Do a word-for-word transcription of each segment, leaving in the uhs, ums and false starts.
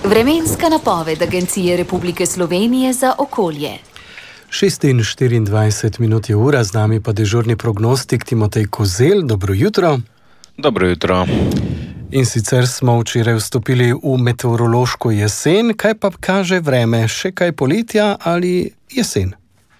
Vremenska napoved Agencije Republike Slovenije za okolje. šest in štiriindvajset minut je ura, z nami pa dežurni prognostik Timotej Kozelj. Dobro jutro. Dobro jutro. In sicer smo včeraj vstopili v meteorološko jesen. Kaj pa kaže vreme? Še kaj poletja ali jesen?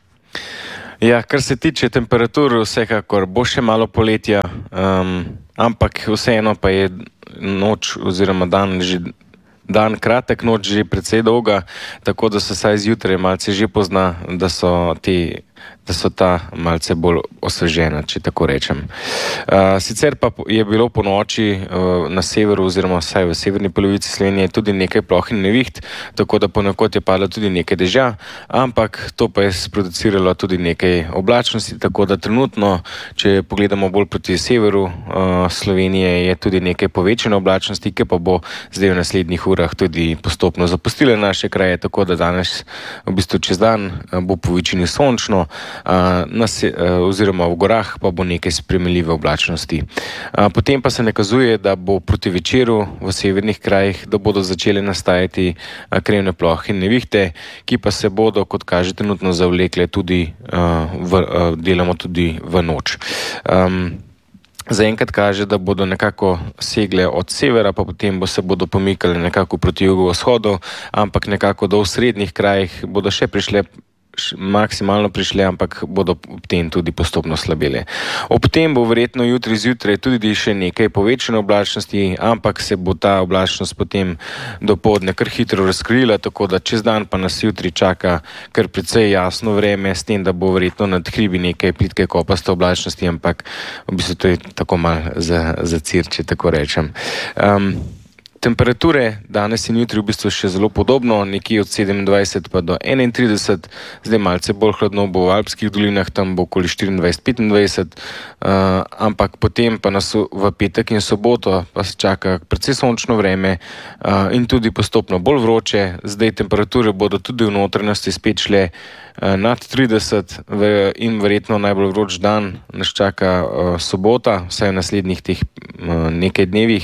Ja, kar se tiče temperatur, vsekakor bo še malo poletja, um, ampak vseeno pa je noč oziroma dan že dan kratek, noč že precej dolga, tako da se saj zjutraj malce že pozna, da so ti da so ta malce bolj osvežena, če tako rečem. Uh, sicer pa je bilo po noči uh, na severu oziroma vsaj v severni polovici Slovenije tudi nekaj ploh in neviht, tako da ponekod je padlo tudi nekaj dežja, ampak to pa je sproduciralo tudi nekaj oblačnosti, tako da trenutno, če pogledamo bolj proti severu uh, Slovenije, je tudi nekaj povečane oblačnosti, ki pa bo zdaj v naslednjih urah tudi postopno zapustila naše kraje, tako da danes v bistvu čez dan uh, bo po večini sončno, Uh, nas, uh, oziroma v gorah pa bo nekaj sprejemljive oblačnosti. Uh, potem pa se nakazuje, da bo proti večeru v severnih krajih, da bodo začele nastajati uh, krajevne plohe in nevihte, ki pa se bodo, kot kaže, trenutno zavlekle tudi, uh, v, uh, delamo tudi v noč. Um, Zaenkrat kaže, da bodo nekako segle od severa, pa potem bo se bodo pomikale nekako proti jugovzhodu, ampak nekako do srednjih krajih bodo še prišle maksimalno prišle, ampak bodo potem tudi postopno slabele. Ob tem bo verjetno jutri zjutraj tudi še nekaj povečane oblačnosti, ampak se bo ta oblačnost potem dopoldne kar hitro razkrila, tako da čez dan pa nas jutri čaka kar precej jasno vreme, s tem, da bo verjetno nad hribi nekaj plitke kopaste oblačnosti, ampak v bistvu to je tako malo za, za cir, če tako rečem. Um, Temperature danes in jutri v bistvu še zelo podobno, nekje od sedemindvajset pa do enaintrideset, zdaj malce bolj hladno bo v alpskih dolinah, tam bo okoli štiriindvajset petindvajset, uh, ampak potem pa nas v petek in soboto pa se čaka precej sončno vreme uh, in tudi postopno bolj vroče. Zdaj temperature bodo tudi v notranjosti spet šle uh, nad trideset v, in verjetno najbolj vroč dan nas čaka uh, sobota, vsaj v naslednjih teh uh, nekaj dnevih,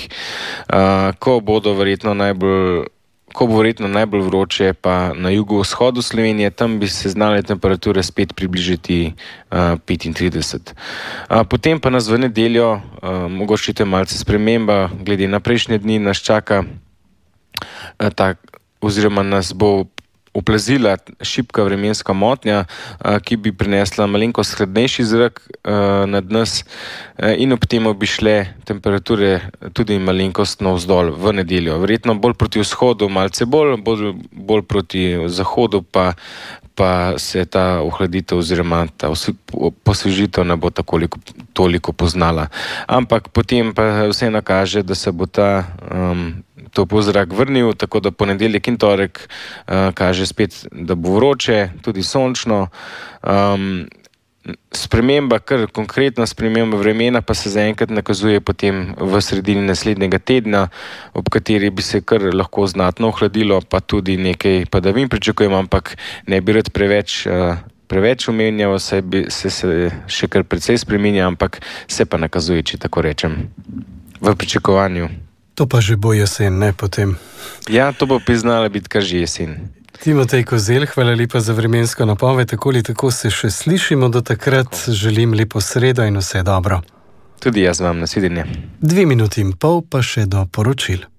uh, ko bodo verjetno najbolj, ko bo verjetno najbolj vroče pa na jugovzhodu Slovenije, tam bi se znale temperature spet približati uh, petintrideset. Uh, potem pa nas v nedeljo, uh, mogoče te malce sprememba, glede na prejšnje dni nas čaka, uh, tak, oziroma nas bo oplazila šibka vremenska motnja, ki bi prinesla malenkost hladnejši zrak nad nas in ob temu bi šle temperature tudi malenkost navzdol v nedeljo. Verjetno bolj proti vzhodu, malce bolj, bolj, bolj proti zahodu pa, pa se ta ohladitev oziroma ta posvežitev ne bo takoliko, toliko poznala. Ampak potem pa vse nakaže, da se bo ta um, topel zrak vrnil, tako da ponedeljek in torek uh, kaže spet, da bo vroče, tudi sončno. Um, sprememba, kar konkretna sprememba vremena pa se zaenkrat nakazuje potem v sredini naslednjega tedna, ob kateri bi se kar lahko znatno ohladilo, pa tudi nekaj padavin pričakujem, ampak ne bi rad preveč uh, preveč omenjal, se, bi, se, se še kar precej spreminja, ampak se pa nakazuje, če tako rečem, v pričakovanju. To pa že bo jesen, ne potem? Ja, to bo priznala biti kar že jesen. Timotej Kozelj, hvala lepa za vremensko napoved, tako ali tako se še slišimo, do takrat tako. Želim lepo sredo in vse dobro. Tudi jaz vam, nasvidenje. Dve minuti in pol pa še do poročil.